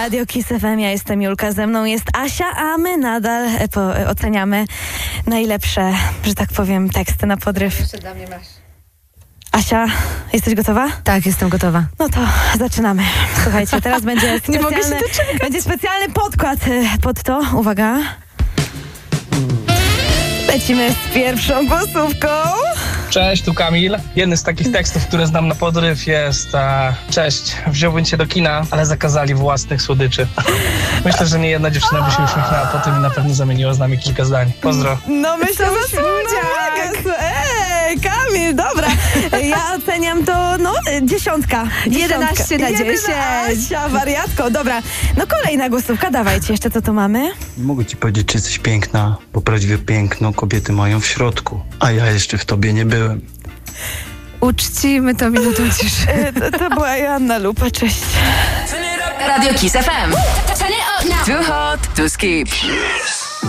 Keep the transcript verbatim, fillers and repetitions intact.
Radio Kiss F M, ja jestem Julka, ze mną jest Asia, a my nadal e, po, e, oceniamy najlepsze, że tak powiem, teksty na podryw. Jeszcze dla mnie masz. Asia, jesteś gotowa? Tak, jestem gotowa. No to zaczynamy. Słuchajcie, teraz będzie specjalny, będzie specjalny podkład e, pod to. Uwaga. Lecimy z pierwszą głosówką. Cześć, tu Kamil. Jednym z takich tekstów, które znam na podryw jest e, cześć, wziąłbym cię do kina, ale zakazali własnych słodyczy. Myślę, że nie jedna dziewczyna by się uśmiechnęła po tym i na pewno zamieniła z nami kilka zdań. Pozdro. No myślę, że słodziak. Ej, Kamil, dobra. Ja oceniam to, no, dziesiątka. jedenaście na dziesięć. Asia, wariatko. Dobra, no kolejna głosówka, dawajcie jeszcze, co tu mamy? Nie mogę ci powiedzieć, czy jesteś piękna, bo prawdziwe piękno kobiety mają w środku, a ja jeszcze w tobie nie byłem. Uczcimy to minutą ciszy. E, to, to była Joanna Lupa, cześć. Radio Kiss F M. Turn it up now. Too hot to skip.